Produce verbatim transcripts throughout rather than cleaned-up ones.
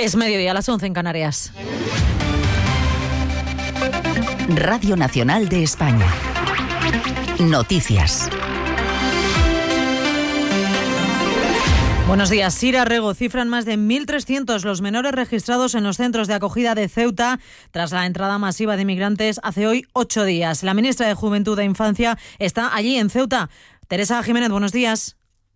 Es mediodía, a las once en Canarias. Radio Nacional de España. Noticias. Buenos días. Sira Rego, cifran más de mil trescientos los menores registrados en los centros de acogida de Ceuta tras la entrada masiva de inmigrantes hace hoy ocho días. La ministra de Juventud e Infancia está allí en Ceuta. Teresa Jiménez, buenos días.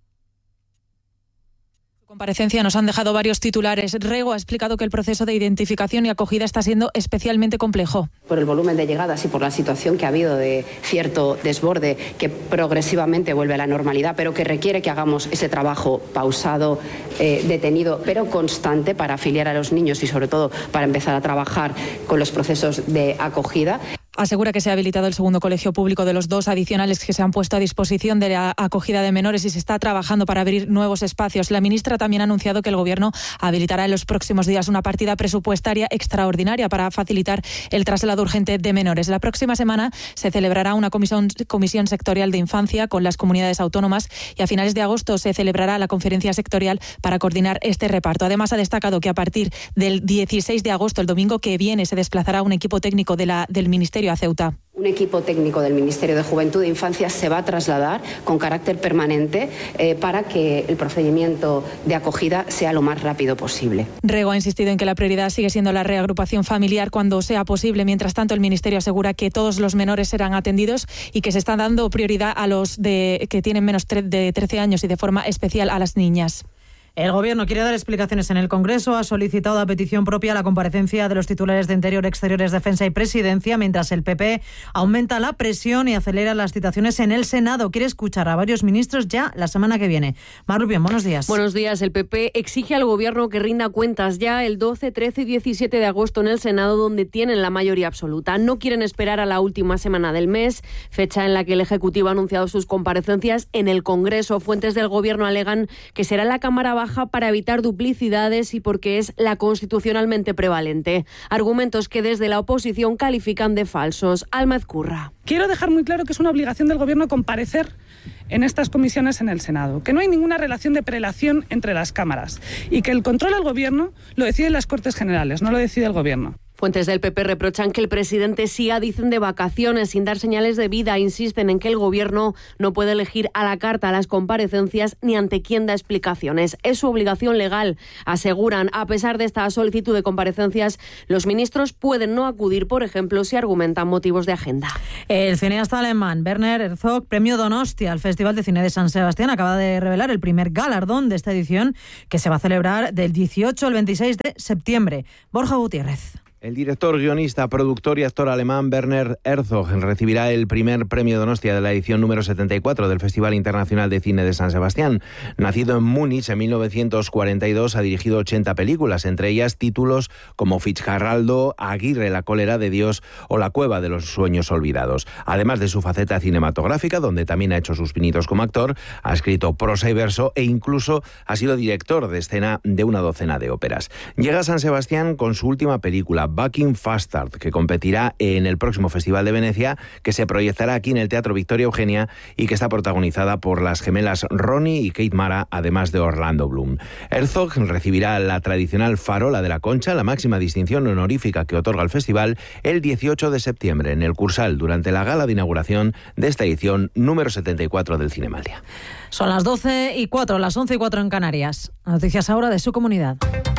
Comparecencia nos han dejado varios titulares. Rego ha explicado que el proceso de identificación y acogida está siendo especialmente complejo. Por el volumen de llegadas y por la situación que ha habido de cierto desborde que progresivamente vuelve a la normalidad, pero que requiere que hagamos ese trabajo pausado, eh, detenido, pero constante para afiliar a los niños y sobre todo para empezar a trabajar con los procesos de acogida. Asegura que se ha habilitado el segundo colegio público de los dos adicionales que se han puesto a disposición de la acogida de menores y se está trabajando para abrir nuevos espacios. La ministra también ha anunciado que el Gobierno habilitará en los próximos días una partida presupuestaria extraordinaria para facilitar el traslado urgente de menores. La próxima semana se celebrará una comisión, comisión sectorial de infancia con las comunidades autónomas y a finales de agosto se celebrará la conferencia sectorial para coordinar este reparto. Además, ha destacado que a partir del dieciséis de agosto, el domingo que viene, se desplazará un equipo técnico de la, del Ministerio a Ceuta. Un equipo técnico del Ministerio de Juventud e Infancia se va a trasladar con carácter permanente eh, para que el procedimiento de acogida sea lo más rápido posible. Rego ha insistido en que la prioridad sigue siendo la reagrupación familiar cuando sea posible. Mientras tanto, el Ministerio asegura que todos los menores serán atendidos y que se está dando prioridad a los de, que tienen menos de trece años y de forma especial a las niñas. El Gobierno quiere dar explicaciones en el Congreso. Ha solicitado a petición propia la comparecencia de los titulares de Interior, Exteriores, Defensa y Presidencia, mientras el P P aumenta la presión y acelera las citaciones en el Senado. Quiere escuchar a varios ministros ya la semana que viene. Mar Rubión, buenos días. Buenos días. El P P exige al Gobierno que rinda cuentas ya el doce, trece y diecisiete de agosto en el Senado, donde tienen la mayoría absoluta. No quieren esperar a la última semana del mes, fecha en la que el Ejecutivo ha anunciado sus comparecencias en el Congreso. Fuentes del Gobierno alegan que será la Cámara Baja para evitar duplicidades y porque es la constitucionalmente prevalente. Argumentos que desde la oposición califican de falsos. Alma Ezcurra. Quiero dejar muy claro que es una obligación del Gobierno comparecer en estas comisiones en el Senado, que no hay ninguna relación de prelación entre las cámaras y que el control al Gobierno lo deciden las Cortes Generales, no lo decide el Gobierno. Fuentes del P P reprochan que el presidente siga, dicen, de vacaciones sin dar señales de vida. Insisten en que el Gobierno no puede elegir a la carta las comparecencias ni ante quién da explicaciones. Es su obligación legal, aseguran. A pesar de esta solicitud de comparecencias, los ministros pueden no acudir, por ejemplo, si argumentan motivos de agenda. El cineasta alemán Werner Herzog, premio Donostia al Festival de Cine de San Sebastián, acaba de revelar el primer galardón de esta edición, que se va a celebrar del dieciocho al veintiséis de septiembre. Borja Gutiérrez. El director, guionista, productor y actor alemán Werner Herzog recibirá el primer premio Donostia de la edición número setenta y cuatro del Festival Internacional de Cine de San Sebastián. Nacido en Múnich en mil novecientos cuarenta y dos, ha dirigido ochenta películas, entre ellas títulos como Fitzcarraldo, Aguirre, La cólera de Dios o La cueva de los sueños olvidados. Además de su faceta cinematográfica, donde también ha hecho sus pinitos como actor, ha escrito prosa y verso e incluso ha sido director de escena de una docena de óperas. Llega a San Sebastián con su última película, Bucking Fastard, que competirá en el próximo Festival de Venecia, que se proyectará aquí en el Teatro Victoria Eugenia y que está protagonizada por las gemelas Ronnie y Kate Mara, además de Orlando Bloom. Herzog recibirá la tradicional Farola de la Concha, la máxima distinción honorífica que otorga el festival, el dieciocho de septiembre en el Cursal, durante la gala de inauguración de esta edición número setenta y cuatro del Cinemaldia. Son las doce y cuatro, las once y cuatro en Canarias. Noticias ahora de su comunidad.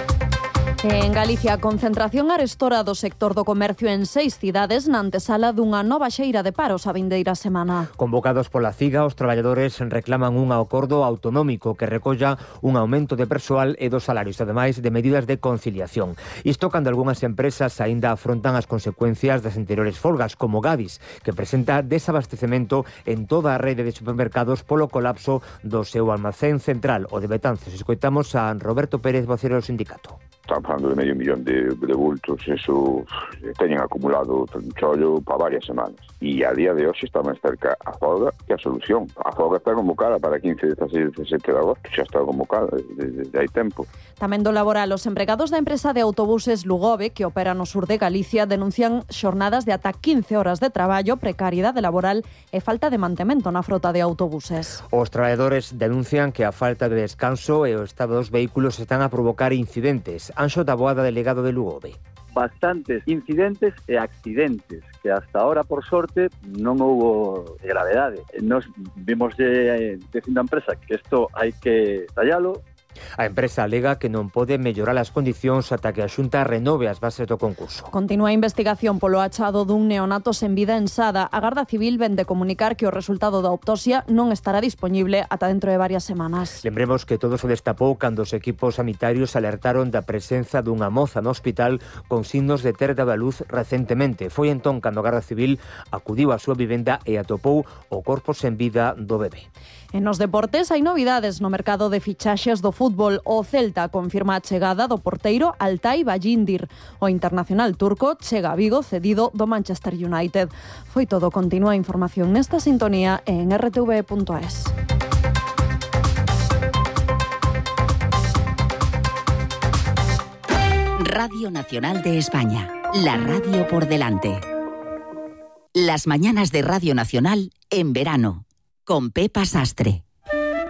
En Galicia, concentración arestora do sector do comercio en seis cidades na antesala dunha nova xeira de paros a vindeira semana. Convocados pola CIGA, os traballadores reclaman un acordo autonómico que recolla un aumento de persoal e dos salarios, ademais de medidas de conciliación. Isto cando algunhas empresas aínda afrontan as consecuencias das anteriores folgas, como Gadis, que presenta desabastecemento en toda a rede de supermercados polo colapso do seu almacén central, o de Betanzos. Escoitamos a Roberto Pérez, vocero do sindicato. Estamos falando de medio millón de, de bultos, eso teñen acumulado un chollo para varias semanas. e a día de hoxe está máis cerca a folga que a solución. A folga está convocada para quince, dezasseis, dezasete de agosto, xa está convocada desde, desde hai tempo. Tamén do laboral, os empregados da empresa de autobuses Lugove, que opera no sur de Galicia, denuncian xornadas de ata quince horas de traballo, precariedade laboral e falta de mantemento na frota de autobuses. Os traballadores denuncian que a falta de descanso e o estado dos vehículos están a provocar incidentes. Anxo Taboada, delegado de Lugove. Bastantes incidentes e accidentes que hasta ahora, por sorte, non houbo gravedade. Nos vimos de, dicindo a empresa que isto hai que tallalo. A empresa alega que non pode mellorar as condicións ata que a Xunta renove as bases do concurso. Continúa a investigación polo achado dun neonato sen vida en Sada. A Garda Civil vén de comunicar que o resultado da autopsia non estará disponible ata dentro de varias semanas. Lembremos que todo se destapou cando os equipos sanitarios alertaron da presenza dunha moza no hospital con signos de ter dado a luz recentemente. Foi entón cando a Garda Civil acudiu á súa vivenda e atopou o corpo sen vida do bebé. En nos deportes hai novidades no mercado de fichaxes do fútbol. O Celta confirma a chegada do porteiro Altay Bayindir. O internacional turco chega a Vigo cedido do Manchester United. Foi todo. Continúa a información nesta sintonía en r t v punto es. Radio Nacional de España. La radio por delante. Las mañanas de Radio Nacional en verano. Con Pepa Sastre.